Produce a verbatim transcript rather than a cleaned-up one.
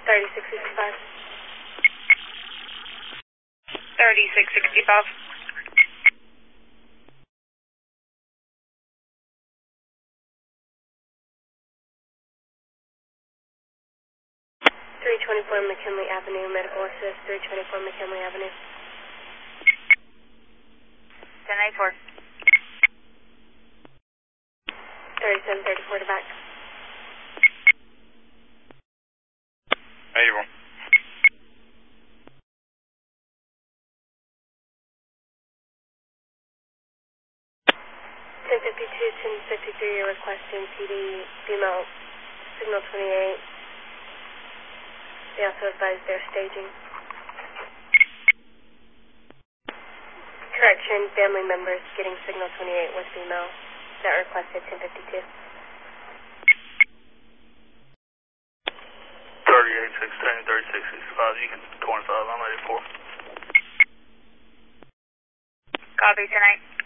thirty-six sixty-five. thirty-six sixty-five. three twenty-four McKinley Avenue, medical assist, three twenty-four McKinley Avenue. ten eighty-four. thirty-seven thirty-four to back. eighty-four. ten fifty-two, ten fifty-three, you're requesting P D female signal twenty-eight. They also advise their staging. Correction, family members getting signal twenty-eight with female. That requested ten fifty-two. thirty-eight sixteen, thirty-six sixty-five, you can twenty-five, I'm eighty-four. Copy, ten eight.